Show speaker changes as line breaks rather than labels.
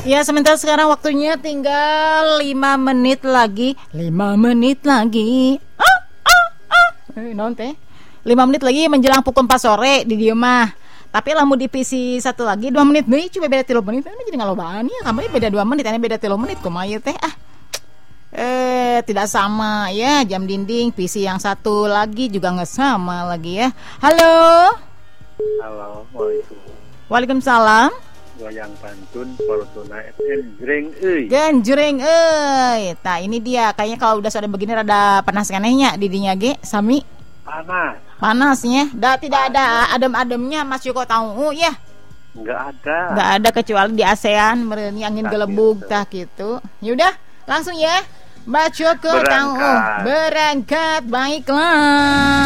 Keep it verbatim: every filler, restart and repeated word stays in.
Ya, sementara sekarang waktunya tinggal lima menit lagi. lima menit lagi. Ah, ah, ah. Eh, non teh. lima menit lagi menjelang pukul empat sore di dieu mah. Tapi lamun di P C satu lagi dua menit deui, cuma beda tiga menit. Ini jadi ngalobaan ya. Kamu beda dua menit, ini beda tiga menit kumaha ieu teh? Ah. Eh, tidak sama ya. Jam dinding P C yang satu lagi juga nggak sama lagi ya. Halo.
Halo, waalaikumsalam.
Waalaikumsalam.
Goyang pantun Fortuna F M jreng euy.
Genjreng euy. Tah ini dia kayaknya kalau udah sore begini rada panas kenehnya di dinya ge sami.
Panas.
Panasnya. Da tidak ada adem-ademnya Mas Joko tahu ya.
Enggak ada.
Enggak ada kecuali di ASEAN meureun angin gelembung tah gitu. Yaudah, langsung ya. Mas Joko tahu berangkat baiklah.